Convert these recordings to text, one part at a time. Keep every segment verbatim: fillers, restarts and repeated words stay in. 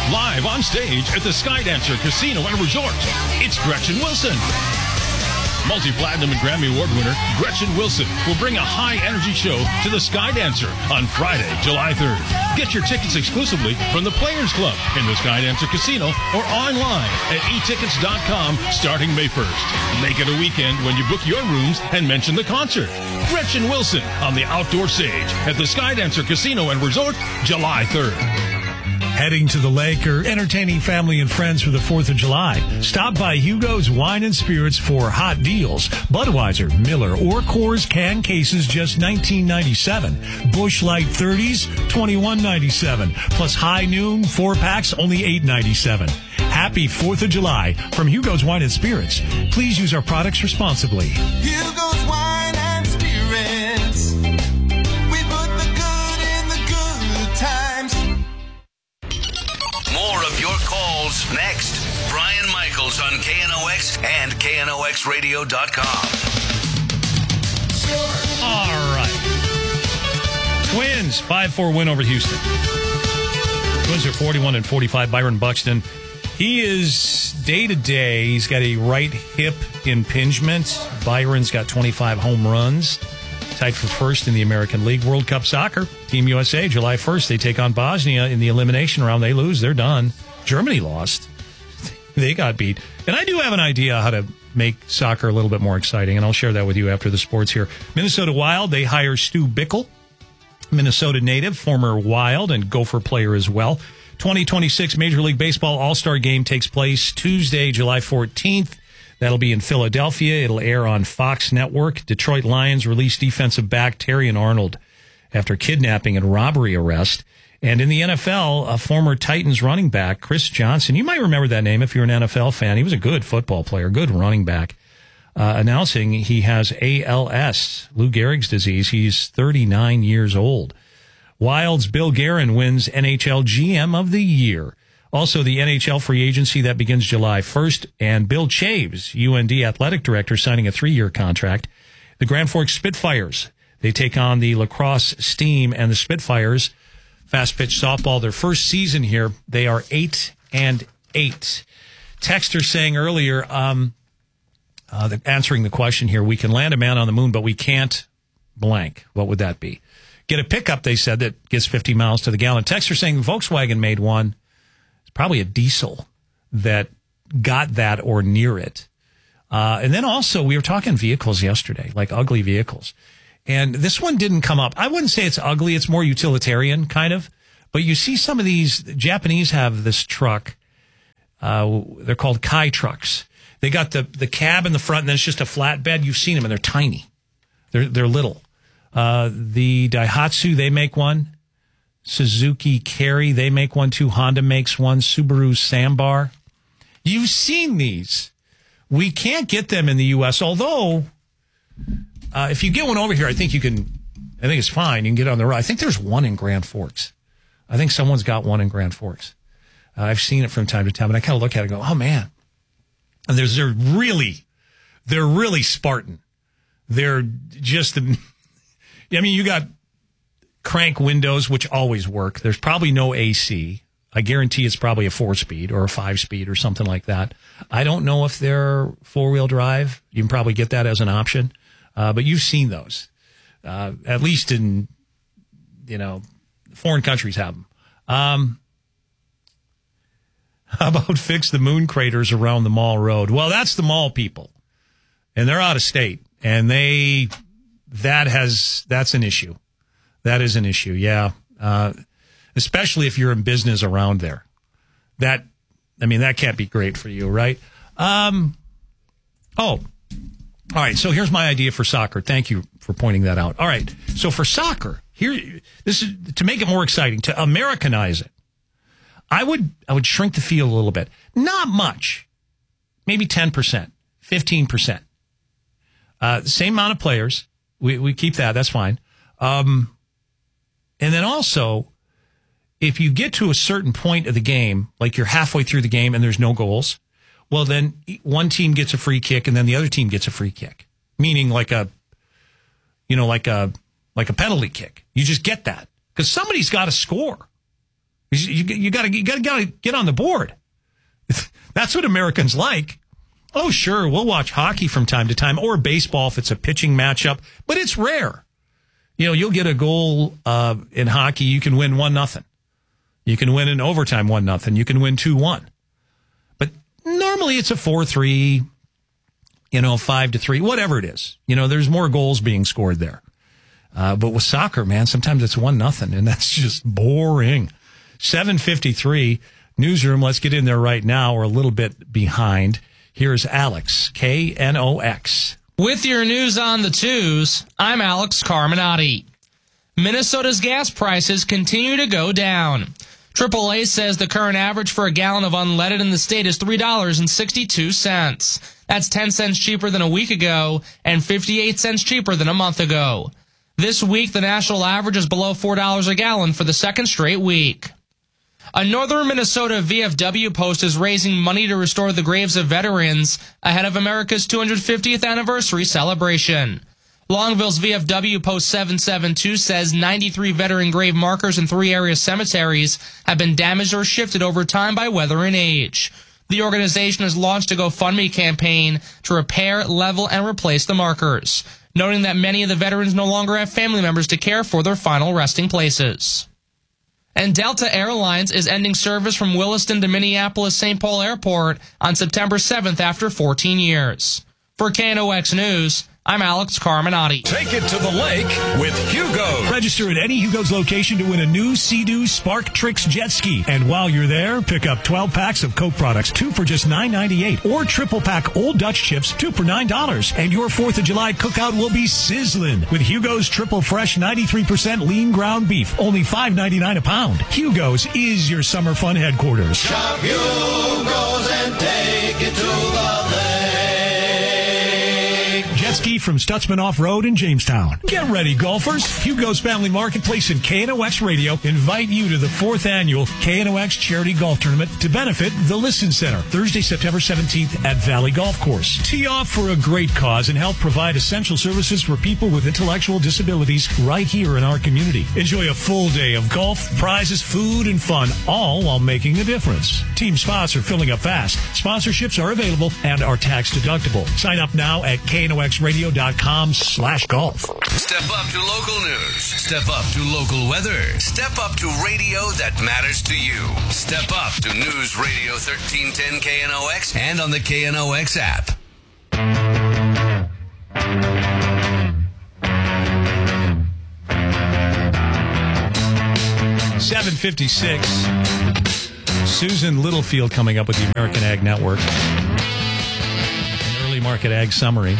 Live on stage at the Skydancer Casino and Resort, it's Gretchen Wilson. Multi-platinum and Grammy Award winner Gretchen Wilson will bring a high-energy show to the Skydancer on Friday, July third. Get your tickets exclusively from the Players Club in the Skydancer Casino or online at e tickets dot com starting May first. Make it a weekend when you book your rooms and mention the concert. Gretchen Wilson on the outdoor stage at the Skydancer Casino and Resort, July third. Heading to the lake or entertaining family and friends for the fourth of July? Stop by Hugo's Wine and Spirits for hot deals. Budweiser, Miller, or Coors can cases just nineteen ninety-seven. Busch Light thirties, twenty-one ninety-seven. Plus High Noon, four packs, only eight ninety-seven. Happy fourth of July from Hugo's Wine and Spirits. Please use our products responsibly. Hugo's Wine and Spirits. We put the good in the good times. More of your calls next. Brian Michaels on K N O X and K N O X radio dot com. All right. Twins, five four win over Houston. Twins are forty-one and forty-five. Byron Buxton, he is day-to-day. He's got a right hip impingement. Byron's got twenty-five home runs. Tied for first in the American League. World Cup Soccer, Team U S A, July first. They take on Bosnia in the elimination round. They lose. They're done. Germany lost. They got beat. And I do have an idea how to make soccer a little bit more exciting, and I'll share that with you after the sports here. Minnesota Wild, they hire Stu Bickel, Minnesota native, former Wild and Gopher player as well. twenty twenty-six Major League Baseball All-Star Game takes place Tuesday, July fourteenth. That'll be in Philadelphia. It'll air on Fox Network. Detroit Lions release defensive back Terrion Arnold after kidnapping and robbery arrest. And in the N F L, a former Titans running back, Chris Johnson, you might remember that name if you're an N F L fan. He was a good football player, good running back, uh, announcing he has A L S, Lou Gehrig's disease. He's thirty-nine years old. Wild's Bill Guerin wins N H L G M of the Year. Also, the N H L free agency that begins July first, and Bill Chaves, U N D athletic director, signing a three-year contract. The Grand Forks Spitfires, they take on the La Crosse Steam and the Spitfires. Fast pitch softball, their first season here, they are eight and eight. Texter saying earlier, um, uh, the, answering the question here, we can land a man on the moon, but we can't blank. What would that be? Get a pickup, they said, that gets fifty miles to the gallon. Texter saying Volkswagen made one. Probably a diesel that got that or near it. Uh, and then also, we were talking vehicles yesterday, like ugly vehicles. And this one didn't come up. I wouldn't say it's ugly. It's more utilitarian, kind of. But you see some of these, Japanese have this truck. Uh, they're called Kai trucks. They got the, the cab in the front, and then it's just a flatbed. You've seen them, and they're tiny. They're, they're little. Uh, the Daihatsu, they make one. Suzuki Carry, they make one too. Honda makes one. Subaru Sambar. You've seen these. We can't get them in the U S, although uh, if you get one over here, I think you can, I think it's fine. You can get on the road. I think there's one in Grand Forks. I think someone's got one in Grand Forks. Uh, I've seen it from time to time, and I kind of look at it and go, oh, man. And there's, they're really, they're really Spartan. They're just the, I mean, you got crank windows, which always work. There's probably no A C. I guarantee it's probably a four-speed or a five-speed or something like that. I don't know if they're four-wheel drive. You can probably get that as an option. Uh, but you've seen those, uh, at least in, you know, foreign countries have them. Um, how about fix the moon craters around the mall road? Well, that's the mall people, and they're out of state, and they, that has, that's an issue. That is an issue, yeah. Uh, especially if you're in business around there. That, I mean, that can't be great for you, right? Um, oh, all right. So here's my idea for soccer. Thank you for pointing that out. All right. So for soccer, here, this is to make it more exciting, to Americanize it. I would, I would shrink the field a little bit. Not much. Maybe ten percent, fifteen percent. Uh, same amount of players. We, we keep that. That's fine. Um, And then also, if you get to a certain point of the game, like you're halfway through the game and there's no goals, well, then one team gets a free kick and then the other team gets a free kick, meaning like a, you know, like a, like a penalty kick. You just get that because somebody's got to score. You, you got to you got to get on the board. That's what Americans like. Oh, sure, we'll watch hockey from time to time, or baseball if it's a pitching matchup, but it's rare. You know, you'll get a goal uh, in hockey. You can win one nothing. You can win in overtime one nothing. You can win two one. But normally it's a four three, you know, five to three, whatever it is. You know, there's more goals being scored there. Uh, but with soccer, man, sometimes it's one nothing, and that's just boring. seven fifty-three newsroom. Let's get in there right now. We're a little bit behind. Here's Alex, K N O X. With your news on the twos, I'm Alex Carminati. Minnesota's gas prices continue to go down. triple A says the current average for a gallon of unleaded in the state is three dollars and sixty-two cents. That's ten cents cheaper than a week ago and fifty-eight cents cheaper than a month ago. This week, the national average is below four dollars a gallon for the second straight week. A northern Minnesota V F W post is raising money to restore the graves of veterans ahead of America's two hundred fiftieth anniversary celebration. Longville's V F W post seven seven two says ninety-three veteran grave markers in three area cemeteries have been damaged or shifted over time by weather and age. The organization has launched a GoFundMe campaign to repair, level, and replace the markers, noting that many of the veterans no longer have family members to care for their final resting places. And Delta Airlines is ending service from Williston to Minneapolis-Saint Paul Airport on September seventh after fourteen years. For K N O X News, I'm Alex Carminati. Take it to the lake with Hugo. Register at any Hugo's location to win a new Sea-Doo Spark Tricks jet ski. And while you're there, pick up twelve packs of Coke products, two for just nine ninety-eight, or triple pack Old Dutch chips, two for nine dollars. And your fourth of July cookout will be sizzling with Hugo's Triple Fresh ninety-three percent lean ground beef, only five ninety-nine a pound. Hugo's is your summer fun headquarters. Shop Hugo's and take it to the lake. Jet ski from Stutzman Off-Road in Jamestown. Get ready, golfers. Hugo's Family Marketplace and K N O X Radio invite you to the fourth annual K N O X Charity Golf Tournament to benefit the Listen Center, Thursday, September seventeenth at Valley Golf Course. Tee off for a great cause and help provide essential services for people with intellectual disabilities right here in our community. Enjoy a full day of golf, prizes, food, and fun, all while making a difference. Team spots are filling up fast. Sponsorships are available and are tax deductible. Sign up now at K N O X radio dot com slash golf. Step up to local news. Step up to local weather. Step up to radio that matters to you. Step up to News Radio thirteen ten K N O X and on the K N O X app. seven fifty-six. Susan Littlefield coming up with the American Ag Network. An early market ag summary.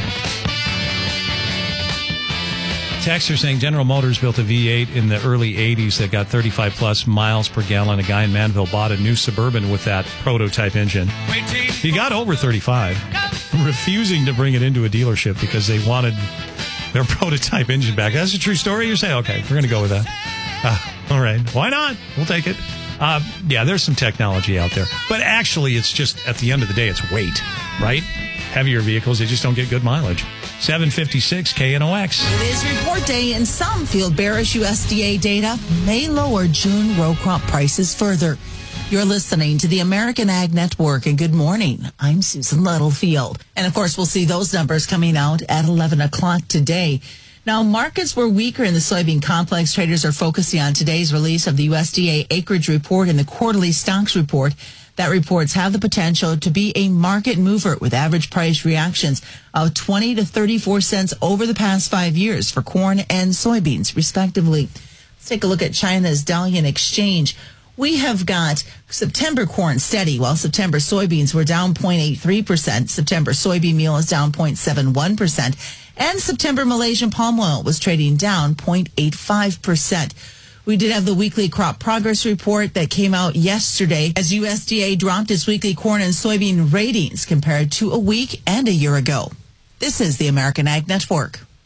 Texter saying General Motors built a V eight in the early eighties that got thirty-five plus miles per gallon. A guy in Manville bought a new Suburban with that prototype engine. He got over thirty-five, refusing to bring it into a dealership because they wanted their prototype engine back. That's a true story? You say, okay, we're going to go with that. Uh, all right. Why not? We'll take it. Uh, yeah, there's some technology out there. But actually, it's just, at the end of the day, it's weight, right? Heavier vehicles, they just don't get good mileage. seven fifty-six K N O X. It is report day, and some feel bearish U S D A data may lower June row crop prices further. You're listening to the American Ag Network, and good morning. I'm Susan Littlefield. And of course, we'll see those numbers coming out at eleven o'clock today. Now, markets were weaker in the soybean complex. Traders are focusing on today's release of the U S D A acreage report and the quarterly stocks report. That reports have the potential to be a market mover with average price reactions of twenty to thirty-four cents over the past five years for corn and soybeans, respectively. Let's take a look at China's Dalian Exchange. We have got September corn steady, while September soybeans were down zero point eight three percent. September soybean meal is down zero point seven one percent. And September Malaysian palm oil was trading down zero point eight five percent. We did have the weekly crop progress report that came out yesterday as U S D A dropped its weekly corn and soybean ratings compared to a week and a year ago. This is the American Ag Network.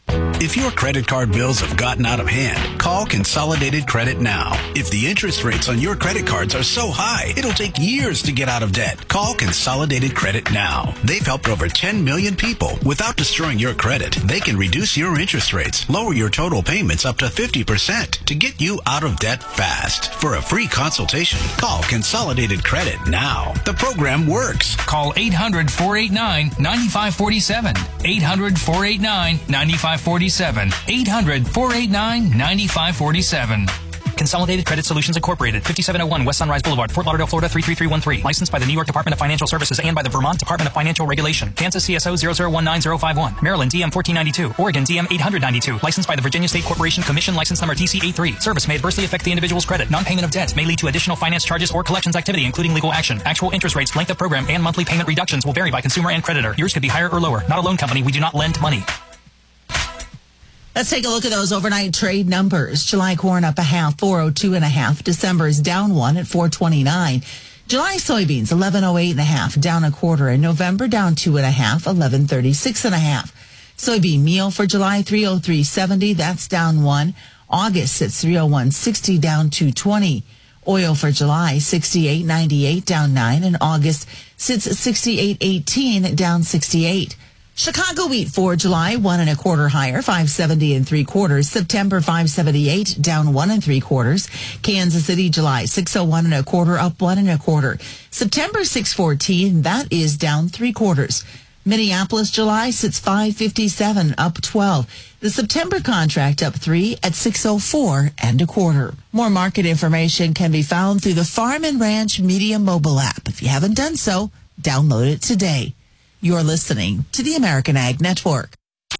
If your credit card bills have gotten out of hand, call Consolidated Credit now. If the interest rates on your credit cards are so high, it'll take years to get out of debt. Call Consolidated Credit now. They've helped over ten million people. Without destroying your credit, they can reduce your interest rates, lower your total payments up to fifty percent to get you out of debt fast. For a free consultation, call Consolidated Credit now. The program works. Call eight hundred, four eight nine, nine five four seven. eight hundred, four eight nine, nine five four seven. eight hundred, four eight nine, nine five four seven. Consolidated Credit Solutions Incorporated, fifty-seven oh one West Sunrise Boulevard, Fort Lauderdale, Florida three three three one three. Licensed by the New York Department of Financial Services and by the Vermont Department of Financial Regulation. Kansas C S O zero zero one nine zero five one. Maryland D M fourteen ninety-two. Oregon D M eight hundred ninety-two. Licensed by the Virginia State Corporation Commission. License number T C A three. Service may adversely affect the individual's credit. Non-payment of debt may lead to additional finance charges or collections activity, including legal action. Actual interest rates, length of program, and monthly payment reductions will vary by consumer and creditor. Yours could be higher or lower. Not a loan company. We do not lend money. Let's take a look at those overnight trade numbers. July corn up a half, four oh two and a half. December is down one at four twenty-nine. July soybeans, eleven oh eight and a half, down a quarter. In November, down two and a half, eleven thirty-six and a half. Soybean meal for July, three oh three seventy. That's down one. August, it's three oh one sixty, down two twenty. Oil for July, sixty-eight ninety-eight, down nine. And August sits at sixty-eight eighteen, down sixty-eight. Chicago wheat for July, one and a quarter higher, five seventy and three quarters. September, five seventy-eight, down one and three quarters. Kansas City, July, six oh one and a quarter, up one and a quarter. September, six fourteen, that is down three quarters. Minneapolis, July, sits five fifty-seven, up twelve. The September contract up three at six oh four and a quarter. More market information can be found through the Farm and Ranch Media mobile app. If you haven't done so, download it today. You're listening to the American Ag Network.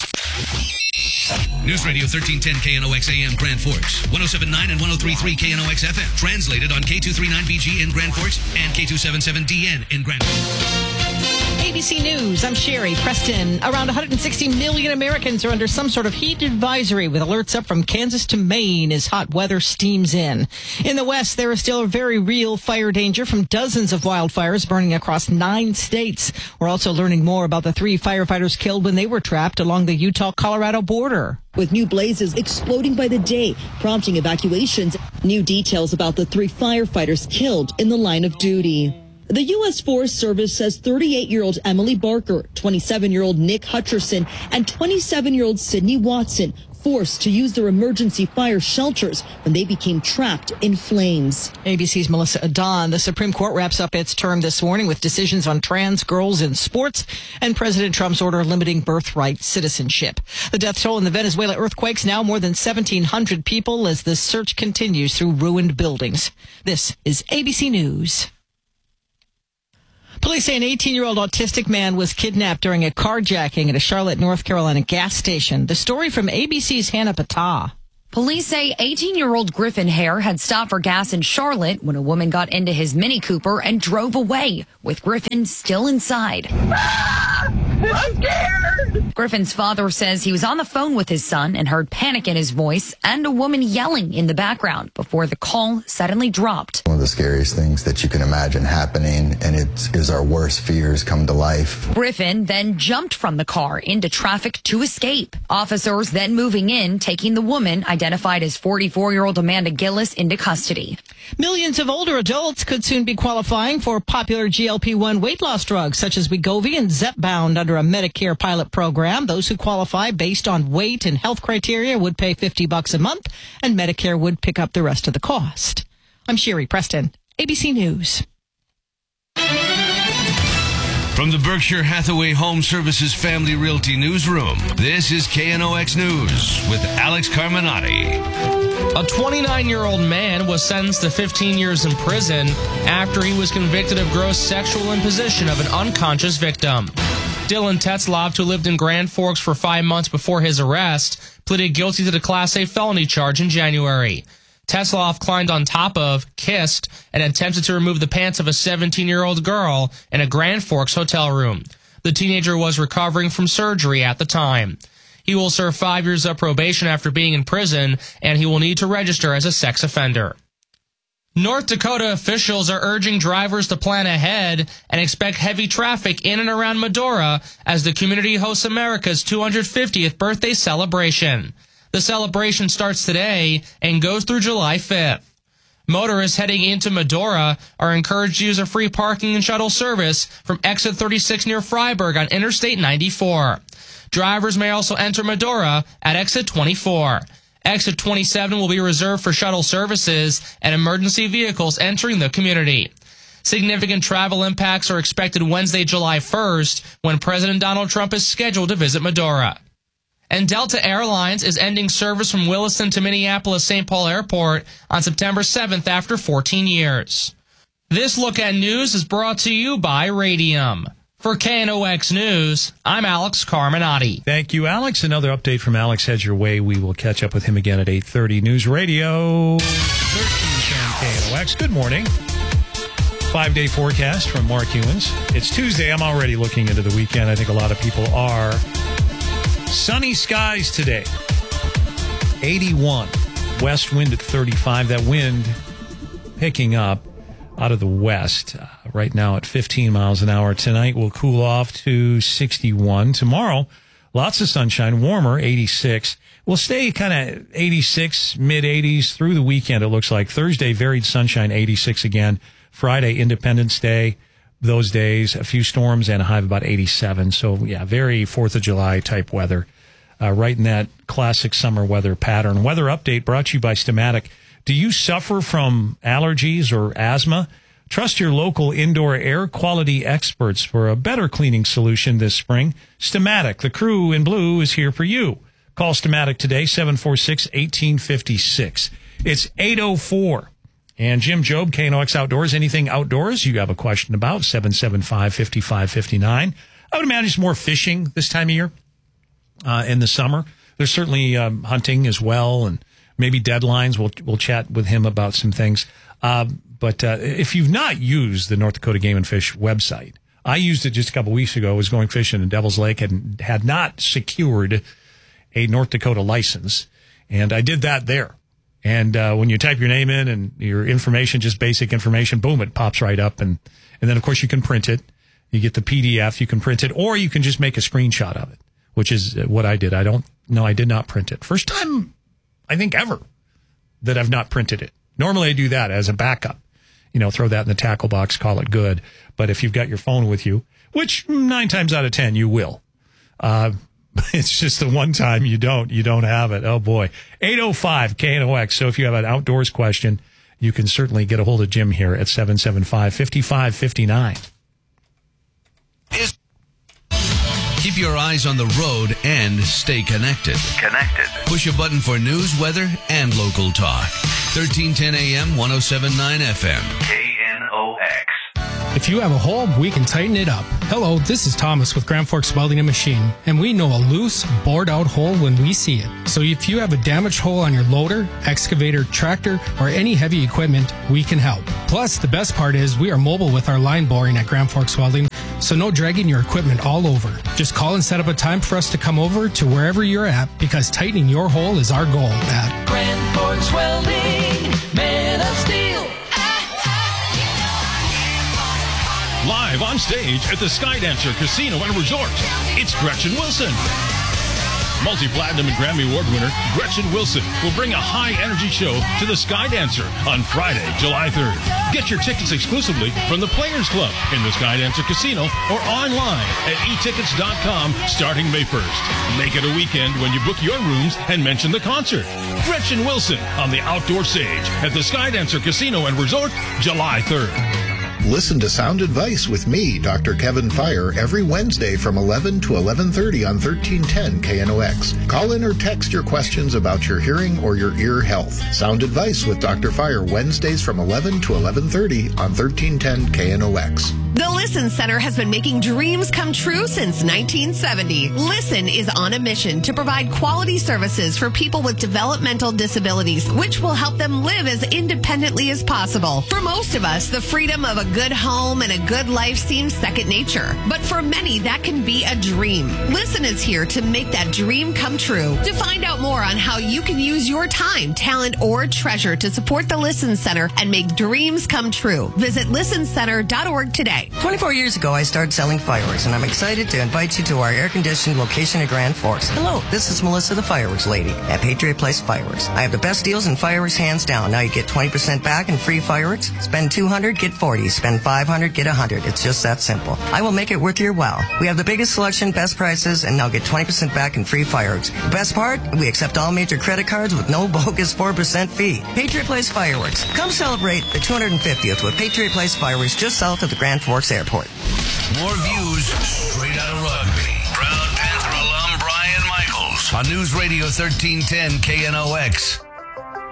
News Radio thirteen ten K N O X A M Grand Forks, one oh seven point nine and one oh three point three K N O X F M. Translated on K two thirty-nine B G in Grand Forks and K two seventy-seven D N in Grand Forks. A B C News, I'm Sherry Preston. Around one hundred sixty million Americans are under some sort of heat advisory, with alerts up from Kansas to Maine as hot weather steams in. In the West, there is still a very real fire danger from dozens of wildfires burning across nine states. We're also learning more about the three firefighters killed when they were trapped along the Utah-Colorado border. With new blazes exploding by the day, prompting evacuations. New details about the three firefighters killed in the line of duty. The U S Forest Service says thirty-eight-year-old Emily Barker, twenty-seven-year-old Nick Hutcherson, and twenty-seven-year-old Sydney Watson forced to use their emergency fire shelters when they became trapped in flames. A B C's Melissa Adon. The Supreme Court wraps up its term this morning with decisions on trans girls in sports and President Trump's order limiting birthright citizenship. The death toll in the Venezuela earthquakes, now more than seventeen hundred people as the search continues through ruined buildings. This is A B C News. Police say an eighteen-year-old autistic man was kidnapped during a carjacking at a Charlotte, North Carolina gas station. The story from A B C's Hannah Patah. Police say eighteen-year-old Griffin Hare had stopped for gas in Charlotte when a woman got into his Mini Cooper and drove away, with Griffin still inside. I'm scared! Griffin's father says he was on the phone with his son and heard panic in his voice and a woman yelling in the background before the call suddenly dropped. One of the scariest things that you can imagine happening, and it is our worst fears come to life. Griffin then jumped from the car into traffic to escape. Officers then moving in, taking the woman, identified as forty-four-year-old Amanda Gillis, into custody. Millions of older adults could soon be qualifying for popular G L P one weight loss drugs such as Wegovy and Zepbound under a Medicare pilot program. Those who qualify based on weight and health criteria would pay fifty bucks a month, and Medicare would pick up the rest of the cost. I'm Sherry Preston, A B C News. From the Berkshire Hathaway Home Services Family Realty Newsroom, this is K N O X News with Alex Carminati. A twenty-nine-year-old man was sentenced to fifteen years in prison after he was convicted of gross sexual imposition of an unconscious victim. Dylan Tetzloff, who lived in Grand Forks for five months before his arrest, pleaded guilty to the Class A felony charge in January. Tetzloff climbed on top of, kissed, and attempted to remove the pants of a seventeen-year-old girl in a Grand Forks hotel room. The teenager was recovering from surgery at the time. He will serve five years of probation after being in prison, and he will need to register as a sex offender. North Dakota officials are urging drivers to plan ahead and expect heavy traffic in and around Medora as the community hosts America's two hundred fiftieth birthday celebration. The celebration starts today and goes through July fifth. Motorists heading into Medora are encouraged to use a free parking and shuttle service from exit thirty-six near Freiburg on Interstate ninety-four. Drivers may also enter Medora at exit twenty-four. Exit twenty-seven will be reserved for shuttle services and emergency vehicles entering the community. Significant travel impacts are expected Wednesday, July first, when President Donald Trump is scheduled to visit Medora. And Delta Airlines is ending service from Williston to Minneapolis-Saint Paul Airport on September seventh after fourteen years. This look at news is brought to you by Radium. For K N O X News, I'm Alex Carminati. Thank you, Alex. Another update from Alex heads your way. We will catch up with him again at eight thirty. News Radio thirteen ten K N O X. Good morning. Five-day forecast from Mark Hewins. It's Tuesday. I'm already looking into the weekend. I think a lot of people are. Sunny skies today. eighty-one. West wind at thirty-five. That wind picking up out of the west. Uh, right now at fifteen miles an hour. Tonight will cool off to sixty-one. Tomorrow, lots of sunshine, warmer, eighty-six. We'll stay kind of eighty-six, mid-eighties through the weekend, it looks like. Thursday, varied sunshine, eighty-six again. Friday, Independence Day. Those days, a few storms and a high of about eighty-seven. So, yeah, very fourth of July type weather. Uh, right in that classic summer weather pattern. Weather update brought to you by Stamatic. Do you suffer from allergies or asthma? Trust your local indoor air quality experts for a better cleaning solution this spring. Stamatic, the crew in blue, is here for you. Call Stamatic today, seven four six, one eight five six. It's eight oh four. And Jim Job, K N O X Outdoors, anything outdoors you have a question about, seven seven five, five five five nine. I would imagine it's more fishing this time of year uh, in the summer. There's certainly um, hunting as well, and maybe deadlines. We'll we'll chat with him about some things. Uh, but uh, if you've not used the North Dakota Game and Fish website, I used it just a couple weeks ago. I was going fishing in Devil's Lake and had not secured a North Dakota license, and I did that there. And uh, when you type your name in and your information, just basic information, boom, it pops right up. And, and then, of course, you can print it. You get the P D F. You can print it, or you can just make a screenshot of it, which is what I did. I don't no, I did not print it. First time, I think, ever that I've not printed it. Normally, I do that as a backup. You know, throw that in the tackle box, call it good. But if you've got your phone with you, which nine times out of ten you will, uh, it's just the one time you don't, you don't have it. Oh boy. eight oh five K N O X. So if you have an outdoors question, you can certainly get a hold of Jim here at seven seven five, five five five nine. Keep your eyes on the road and stay connected. Connected. Push a button for news, weather, and local talk. thirteen ten A M, one oh seven point nine F M. K N O X. If you have a hole, we can tighten it up. Hello, this is Thomas with Grand Forks Welding and Machine, and we know a loose, bored-out hole when we see it. So if you have a damaged hole on your loader, excavator, tractor, or any heavy equipment, we can help. Plus, the best part is we are mobile with our line boring at Grand Forks Welding, so no dragging your equipment all over. Just call and set up a time for us to come over to wherever you're at, because tightening your hole is our goal at Grand Forks Welding, Man of Steel. Live on stage at the Skydancer Casino and Resort, it's Gretchen Wilson. Multi-platinum and Grammy Award winner Gretchen Wilson will bring a high-energy show to the Skydancer on Friday, July third. Get your tickets exclusively from the Players Club in the Skydancer Casino or online at e tickets dot com starting May first. Make it a weekend when you book your rooms and mention the concert. Gretchen Wilson on the outdoor stage at the Skydancer Casino and Resort, July third. Listen to Sound Advice with me, Doctor Kevin Fire, every Wednesday from eleven to eleven thirty on thirteen ten K N O X. Call in or text your questions about your hearing or your ear health. Sound Advice with Doctor Fire, Wednesdays from eleven to eleven thirty on thirteen ten K N O X. The Listen Center has been making dreams come true since nineteen seventy. Listen is on a mission to provide quality services for people with developmental disabilities, which will help them live as independently as possible. For most of us, the freedom of a good home and a good life seems second nature. But for many, that can be a dream. Listen is here to make that dream come true. To find out more on how you can use your time, talent, or treasure to support the Listen Center and make dreams come true, visit listen center dot org today. twenty-four years ago, I started selling fireworks, and I'm excited to invite you to our air-conditioned location at Grand Forks. Hello, this is Melissa, the fireworks lady at Patriot Place Fireworks. I have the best deals in fireworks, hands down. Now you get twenty percent back in free fireworks. Spend two hundred, get forty. Spend five hundred, get one hundred. It's just that simple. I will make it worth your while. We have the biggest selection, best prices, and now get twenty percent back in free fireworks. The best part, we accept all major credit cards with no bogus four percent fee. Patriot Place Fireworks. Come celebrate the two hundred fiftieth with Patriot Place Fireworks just south of the Grand Forks Airport. More views straight out of rugby. Proud Panther alum Brian Michaels on News Radio thirteen ten K N O X.